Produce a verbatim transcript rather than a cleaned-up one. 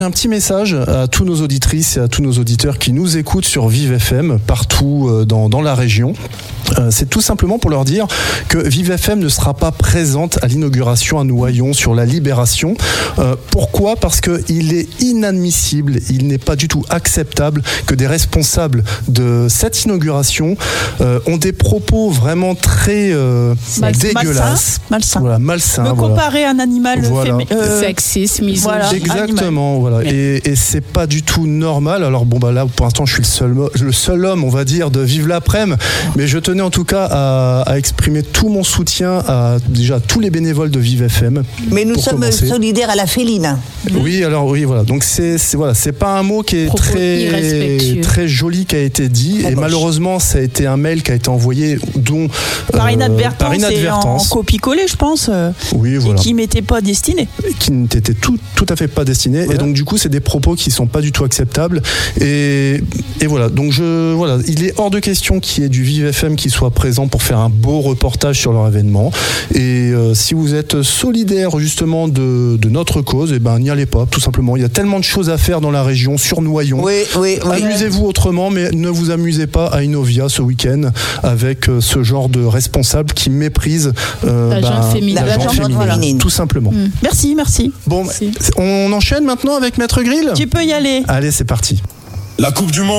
Un petit message à tous nos auditrices et à tous nos auditeurs qui nous écoutent sur Vive F M partout dans, dans la région. Euh, c'est tout simplement pour leur dire que Vive F M ne sera pas présente à l'inauguration à Noyon sur la Libération. Euh, pourquoi ? Parce qu'il est inadmissible, il n'est pas du tout acceptable que des responsables de cette inauguration euh, ont des propos vraiment très euh, Mal, dégueulasses. Malsain. Voilà, malsain. Me voilà. comparer un animal voilà. féminin. Euh, Sexiste, misogyne. Voilà, exactement. Voilà. Et, et c'est pas du tout normal. Alors bon bah là pour l'instant je suis le seul, le seul homme on va dire de Vive l'après-midi, mais je tenais en tout cas à, à exprimer tout mon soutien à déjà tous les bénévoles de Vive F M. Mais nous sommes commencer. solidaires à la féline. Oui alors oui voilà donc c'est, c'est voilà c'est pas un mot qui est Propos très très joli qui a été dit très et moche. Malheureusement ça a été un mail qui a été envoyé dont par euh, inadvertance, par inadvertance. Et en copie-coller je pense. Oui voilà. Et qui m'était pas destiné. Qui n'était tout tout à fait pas destiné voilà. Et donc du coup c'est des propos qui sont pas du tout acceptables et, et voilà donc je voilà il est hors de question qu'il y ait du Vive F M qui soit présent pour faire un beau reportage sur leur événement et euh, si vous êtes solidaire justement de, de notre cause et eh ben n'y allez pas tout simplement il y a tellement de choses à faire dans la région sur Noyon oui, oui, oui. Amusez-vous autrement mais ne vous amusez pas à Inovia ce week-end avec euh, ce genre de responsable qui méprise euh, la bah, gente féminine, la gente féminine voilà. Tout simplement mmh. merci merci bon merci. On enchaîne maintenant avec Maître Grill. Tu peux y aller. Allez, c'est parti. La Coupe du Monde.